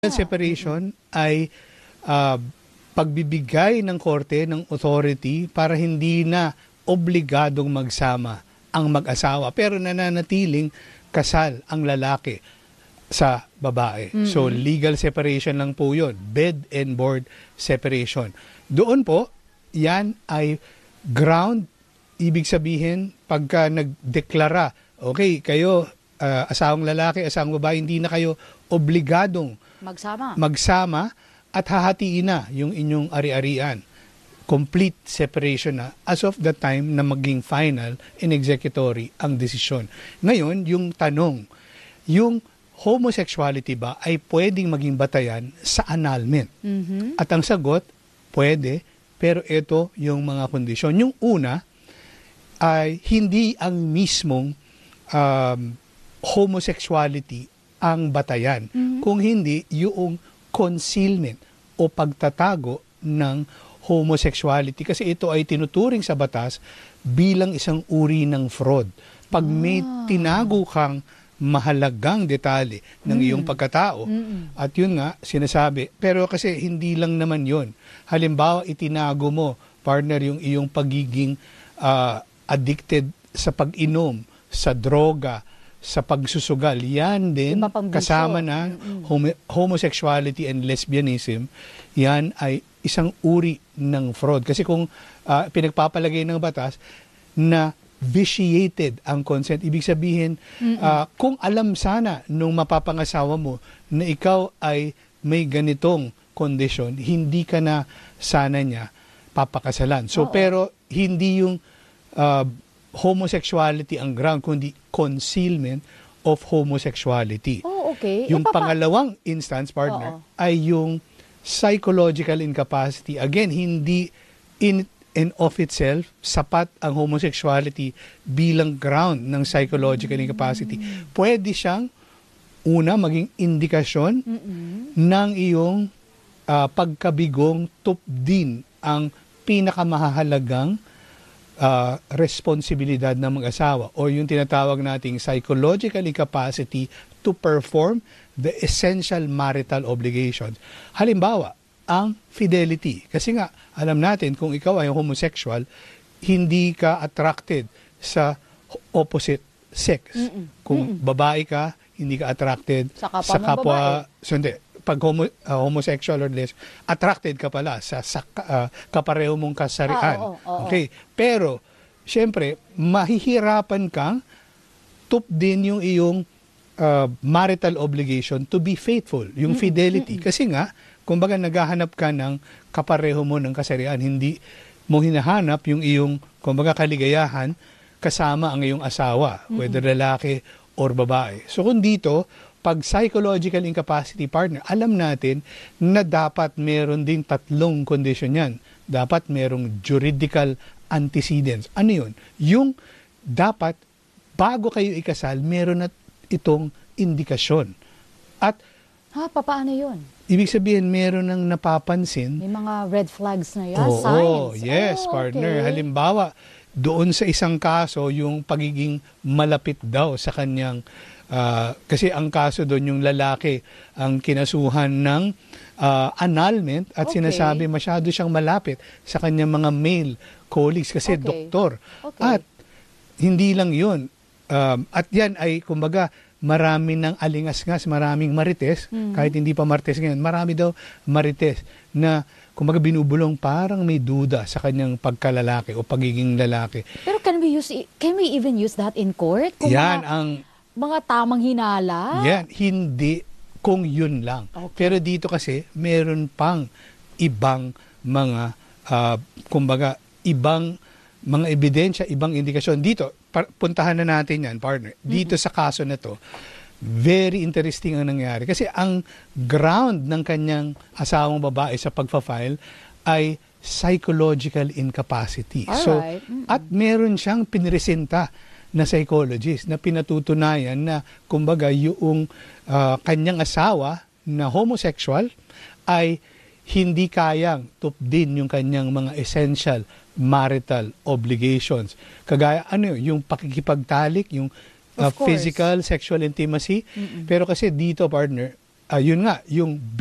Separation ay pagbibigay ng korte ng authority para hindi na obligadong magsama ang mag-asawa pero nananatiling kasal ang lalaki sa babae. So legal separation lang po yun. Bed and board separation. Doon po, yan ay ground. Ibig sabihin, pagka nagdeklara, okay, kayo, asawang lalaki, asawang babae, hindi na kayo obligadong magsama at hahatiin na yung inyong ari-arian. Complete separation na as of the time na maging final and executory ang desisyon. Ngayon, yung tanong, yung homosexuality ba ay pwedeng maging batayan sa annulment? At ang sagot, pwede, pero ito yung mga kondisyon. Yung una ay hindi ang mismong homosexuality ang batayan. Kung hindi, yung concealment o pagtatago ng homosexuality. Kasi ito ay tinuturing sa batas bilang isang uri ng fraud. Pag may tinago kang mahalagang detalye ng iyong pagkatao, at yun nga, sinasabi, pero kasi hindi lang naman yun. Halimbawa, itinago mo, partner, yung iyong pagiging addicted sa pag-inom, sa droga, sa pagsusugal, yan din kasama na homosexuality and lesbianism, yan ay isang uri ng fraud. Kasi kung pinagpapalagay ng batas na vitiated ang consent, ibig sabihin, kung alam sana nung mapapangasawa mo na ikaw ay may ganitong kondisyon, hindi ka na sana niya papakasalan. So, pero hindi yung homosexuality ang ground, kundi concealment of homosexuality. Okay. Yung pangalawang instance, partner, ay yung psychological incapacity. Again, hindi in and of itself sapat ang homosexuality bilang ground ng psychological incapacity. Pwede siyang una maging indikasyon ng iyong pagkabigong tupdin ang pinakamahalagang responsibilidad ng mag-asawa o yung tinatawag nating psychological incapacity to perform the essential marital obligations. Halimbawa, ang fidelity. Kasi nga, alam natin kung ikaw ay homosexual, hindi ka attracted sa opposite sex. Kung babae ka, hindi ka attracted sa kapwa so, hindi. Pag homosexual or less, attracted ka pala sa kapareho mong kasarian. Okay. Pero, syempre, mahihirapan kang tupdin yung iyong marital obligation to be faithful, yung fidelity. Kasi nga, kumbaga naghahanap ka ng kapareho mo ng kasarian, hindi mo hinahanap yung iyong, kumbaga, kaligayahan kasama ang iyong asawa, whether lalaki or babae. So, kung dito, pag psychological incapacity, partner, alam natin na dapat meron din tatlong kondisyon yan. Dapat merong juridical antecedents. Ano yun? Yung dapat, bago kayo ikasal, meron na itong indikasyon. At, paano yun? Ibig sabihin, meron nang napapansin. May mga red flags na yan, signs. Yes, partner. Okay. Halimbawa, doon sa isang kaso, yung pagiging malapit daw sa kanyang kasi ang kaso doon yung lalaki ang kinasuhan ng annulment at sinasabi masyado siyang malapit sa kanyang mga male colleagues kasi doktor. At hindi lang yun. At yan ay kumbaga marami ng alingas-ngas, maraming marites, kahit hindi pa marites ngayon, marami daw marites na kumbaga binubulong parang may duda sa kanyang pagkalalaki o pagiging lalaki. Pero can we even use that in court? Kung yan ang mga tamang hinala? Yan, hindi kung yun lang. Pero dito kasi, meron pang ibang mga, kumbaga, ibang mga ebidensya, ibang indikasyon. Dito, puntahan na natin yan, partner. Dito sa kaso na to, very interesting ang nangyari. Kasi ang ground ng kanyang asawang babae sa pagpa-file ay psychological incapacity. So, at meron siyang pinresenta na psychologist na pinatutunayan na kumbaga yung kanyang asawa na homosexual ay hindi kayang tupdin yung kanyang mga essential marital obligations. Kagaya yung pakikipagtalik, yung physical, sexual intimacy. Pero kasi dito, partner, yun nga, yung